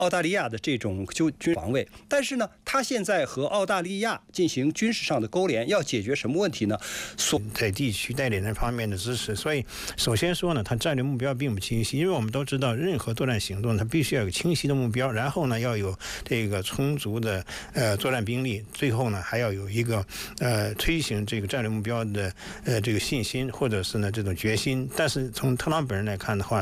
澳大利亚的这种军防卫。但是呢，他现在和澳大利亚进行军事上的勾连，要解决什么问题呢？ 在地区代理人方面的支持。所以首先说呢，它战略目标并不清晰，因为我们都知道，任何作战行动它必须要有清晰的目标，然后呢要有这个充足的作战兵力，最后呢还要有一个推行这个战略目标的这个信心，或者是呢这种决心。但是从特朗普人来看的话，